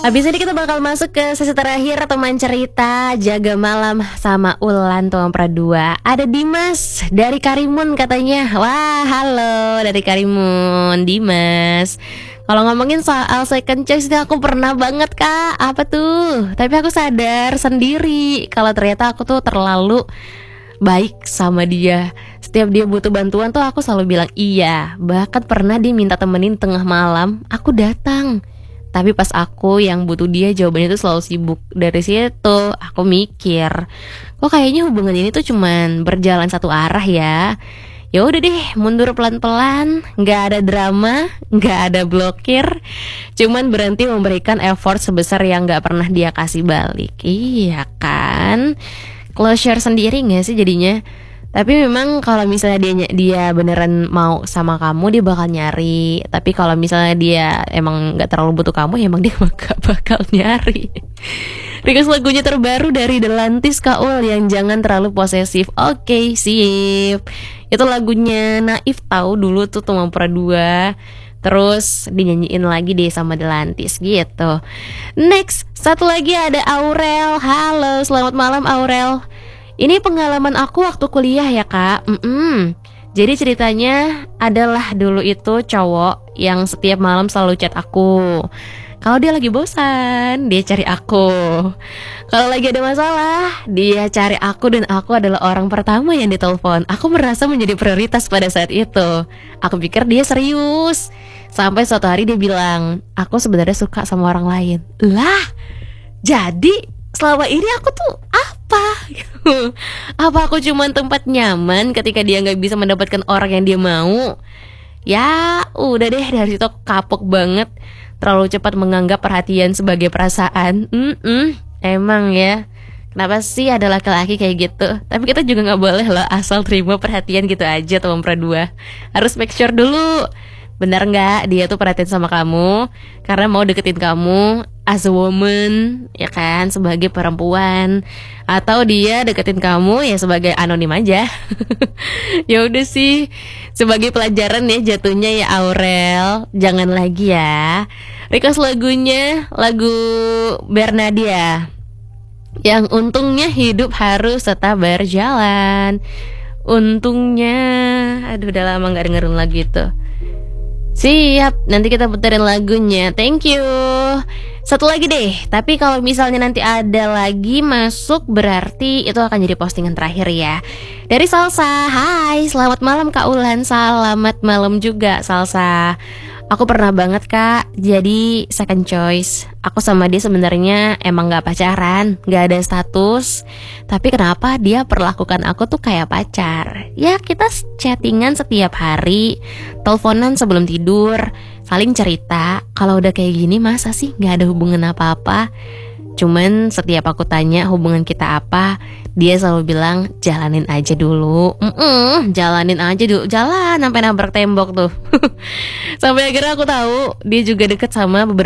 Abis ini kita bakal masuk ke sesi terakhir teman cerita Jaga Malam sama Ulan Tuan Pradua. Ada Dimas dari Karimun katanya. Wah, halo dari Karimun, Dimas. Kalau ngomongin soal second choice itu aku pernah banget kak. Apa tuh? Tapi aku sadar sendiri kalau ternyata aku tuh terlalu baik sama dia. Setiap dia butuh bantuan tuh aku selalu bilang iya. Bahkan pernah dia minta temenin tengah malam, aku datang. Tapi pas aku yang butuh dia jawabannya tuh selalu sibuk. Dari situ aku mikir, kok kayaknya hubungan ini tuh cuman berjalan satu arah ya. Ya udah deh, mundur pelan-pelan, nggak ada drama, nggak ada blokir, cuman berhenti memberikan effort sebesar yang nggak pernah dia kasih balik. Iya kan? Closure sendiri nggak sih jadinya? Tapi memang kalau misalnya dia beneran mau sama kamu, dia bakal nyari. Tapi kalau misalnya dia emang nggak terlalu butuh kamu, ya emang dia gak bakal nyari. Request lagunya terbaru dari Delantis Kaul yang jangan terlalu posesif. Oke, sip. Itu lagunya Naif tahu dulu tuh Teman Pradua. Terus dinyanyiin lagi deh sama Delantis gitu. Next, satu lagi ada Aurel. Halo, selamat malam Aurel. Ini pengalaman aku waktu kuliah ya kak. Jadi ceritanya adalah dulu itu cowok yang setiap malam selalu chat aku. Kalau dia lagi bosan, dia cari aku. Kalau lagi ada masalah, dia cari aku dan aku adalah orang pertama yang ditelepon. Aku merasa menjadi prioritas pada saat itu. Aku pikir dia serius. Sampai suatu hari dia bilang, aku sebenarnya suka sama orang lain. Lah, jadi selama ini aku tuh apa? Apa aku cuma tempat nyaman ketika dia gak bisa mendapatkan orang yang dia mau? Ya udah deh, dari situ aku kapok banget. Terlalu cepat menganggap perhatian sebagai perasaan. Emang ya, kenapa sih ada laki-laki kayak gitu? Tapi kita juga gak boleh loh asal terima perhatian gitu aja teman Pradua. Harus make sure dulu, benar nggak dia tuh perhatian sama kamu karena mau deketin kamu as a woman, ya kan, sebagai perempuan, atau dia deketin kamu ya sebagai anonim aja. Ya udah sih, sebagai pelajaran ya jatuhnya ya Aurel, jangan lagi ya. Request lagunya lagu Bernadia yang untungnya hidup harus tetap berjalan. Untungnya, aduh udah lama nggak dengerin lagu itu. Siap, nanti kita puterin lagunya. Thank you. Satu lagi deh, tapi kalau misalnya nanti ada lagi masuk berarti itu akan jadi postingan terakhir ya. Dari Salsa, hai selamat malam Kak Ulan. Selamat malam juga Salsa. Aku pernah banget kak jadi second choice. Aku sama dia sebenarnya emang gak pacaran, gak ada status. Tapi kenapa dia perlakukan aku tuh kayak pacar. Ya kita chattingan setiap hari, teleponan sebelum tidur, saling cerita. Kalau udah kayak gini masa sih gak ada hubungan apa-apa. Cuman setiap aku tanya hubungan kita apa, dia selalu bilang jalanin aja dulu. Jalanin aja dulu, jalan sampai nabrak tembok tuh. Sampai akhirnya aku tahu dia juga deket sama beberapa